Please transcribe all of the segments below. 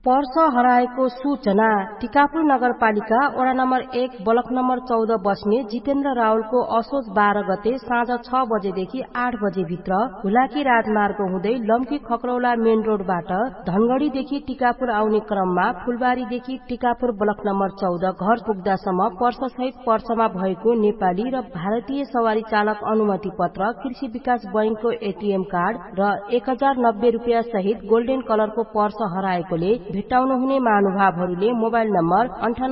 Purse हराएको सूचना। टिकापुर नगरपालिका वडा नम्बर 1 ब्लक नम्बर 14 बस्ने जितेन्द्र रावलको असोज 12 गते साँझ 6 बजेदेखि 8 बजे भित्र हुलाकी राजमार्ग हुँदै लम्की खक्रौला मेन रोडबाट धनगढ़ीदेखि टिकापुर आउने क्रममा फुलबारीदेखि टिकापुर ब्लक नम्बर 14 घर पुग्दासम्म पर्स सहित पर्समा भएको नेपाली र भारतीय सवारी चालक अनुमति पत्र, कृषि विकास बैंकको एटीएम कार्ड र 1090 रुपियाँ सहित गोल्डन कलरको पर्स हराएकोले भेट्टाउनु हुने महानुभावहरूले मोबाइल नम्बर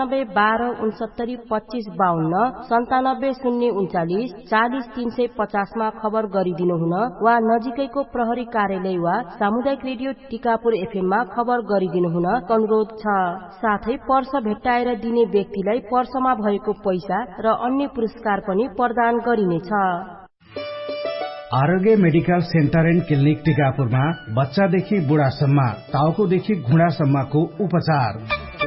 9812697252 97039 मा खबर गरिदिनु हुन वा नजिकैको प्रहरी कार्यालय वा सामुदायिक रेडियो टिकापुर एफएम मा खबर गरिदिनु हुन अनुरोध छ। साथै पर्स भेट्टाएर दिने व्यक्तिलाई पर्समा भएको पैसा र अन्य पुरस्कार पनि प्रदान गरिनेछ। आरोग्य मेडिकल सेन्टर एन्ड क्लिनिक टिकापुरमा बच्चादेखि बुढासम्म, टाउकोदेखि घुँडासम्मको उपचार।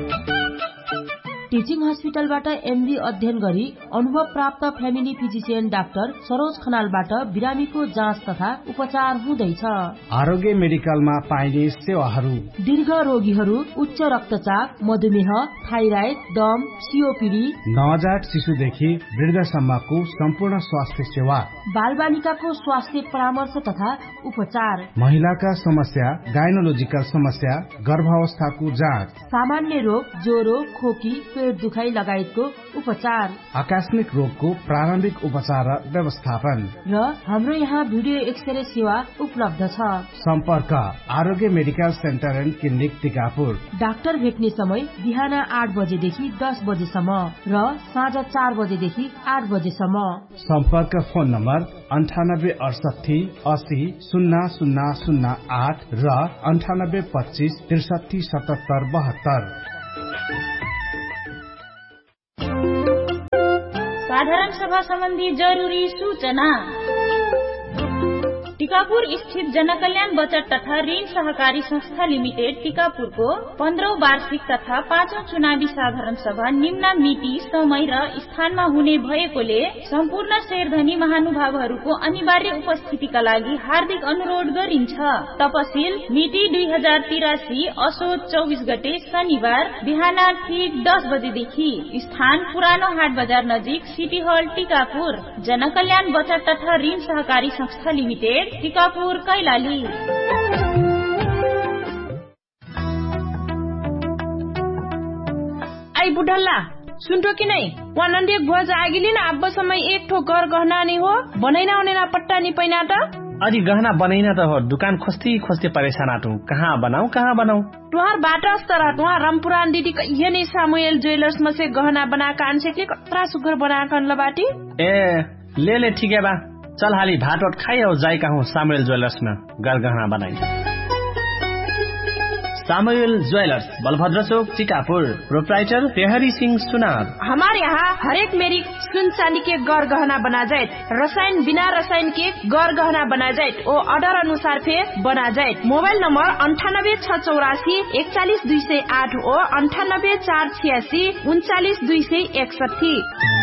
टिचिङ हस्पिटलबाट एमडी अध्ययन गरी अनुभव प्राप्त फ्यामिली फिजिशियन डाक्टर सरोज खनालबाट बिरामीको जाँच तथा उपचार हुँदैछ। आरोग्य मेडिकलमा पाइने सेवाहरू: दीर्घ रोगीहरू, उच्च रक्तचाप, मधुमेह, थाइराइड, दम, सीओपीडी, नवजात शिशुदेखि वृद्धसम्मको सम्पूर्ण स्वास्थ्य सेवा, बालबालिकाको स्वास्थ्य परामर्श तथा उपचार, महिलाका समस्या, गाइनोलोजिकल समस्या, गर्भावस्थाको जाँच, सामान्य रोग, ज्वरो, खोकी, पेट दुखाइ लगायतको उपचार, आकस्मिक रोगको प्रारम्भिक उपचार र व्यवस्थापन। र हाम्रो यहाँ भिडियो एक्सरे सेवा उपलब्ध छ। सम्पर्क आरोग्य medical centre and clinic Tikapur. Doctor भेट्ने समय बिहान 8 बजेदेखि 10 बजेसम्म र साँझ 4 बजेदेखि 8 बजेसम्म। सम्पर्क फोन नम्बर 9868 80 0008 र 9825 63 77 72। साधारण सभा सम्बन्धी जरुरी सूचना। टिकापुर स्थित जनकल्याण बचत तथा ऋण सहकारी संस्था लिमिटेड टिकापुरको 15औं वार्षिक तथा 5औं चुनावी साधारण सभा निम्न मिति, समय र स्थानमा हुने भएकोले सम्पूर्ण शेरधनी महानुभावहरूको अनिवार्य उपस्थितिका लागि हार्दिक अनुरोध गरिन्छ। तपसिल मिति 2083 असोज 24 गते शनिबार बिहान ठीक 10 बजेदेखि। स्थान पुरानो हाट बजार नजिक सिटी हल टिकापुर। जनकल्याण बचत तथा ऋण सहकारी संस्था लिमिटेड टिकापुर कैलाली। आई बुढल्ला सुन्टो कि नै वा नन्दे गुवाजा आगिलिन अब समय एक ठो घर गहना नि हो बनैना ओनेना पट्टा नि पैना त अजी गहना बनैना त हो दुकान खोस्ती खोस्ती परेशान आटू कहाँ बनाऊ तुहार बाटस तर तुहार रामपुरान दीदी ये नै सामुएल ज्वेलर्स में से गहना बनाका आनसे के कत्रा सुगर बनाका न बाटी ए ले ठीक है बा चल हाली भात वट खाई और जाई कहूँ सामुएल ज्वेलर्स में गहना बनाई। सामुएल ज्वेलर्स, बलभद्र चौक, टिकापुर। प्रोप्राइटर तेहरी सिंह सुनार। हमारे यहाँ हरेक मेरी सुन चांदी के गौर गहना बना जाए, रसायन बिना रसायन के गौर गहना बना जाए ओ ऑर्डर अनुसार फे बना जाए। मोबाइल नंबर 9864 41208 और 98 486 39261।